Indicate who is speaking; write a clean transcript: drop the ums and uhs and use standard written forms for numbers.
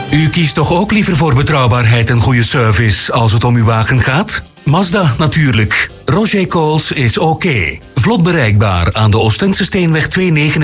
Speaker 1: U kiest toch ook liever voor betrouwbaarheid en goede service als het om uw wagen gaat? Mazda natuurlijk. Roger Coles is oké. Vlot bereikbaar aan de Oostense Steenweg 299